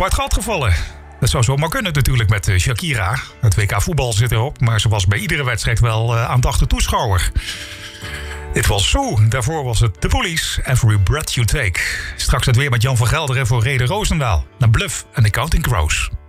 zwart gat gevallen. Dat zou zomaar kunnen natuurlijk met Shakira. Het WK voetbal zit erop, maar ze was bij iedere wedstrijd wel aandachtig toeschouwer. Dit was Sue. Daarvoor was het The Police, Every Breath You Take. Straks het weer met Jan van Gelderen voor Rede Roosendaal. Naar Bluff en de Counting Crows.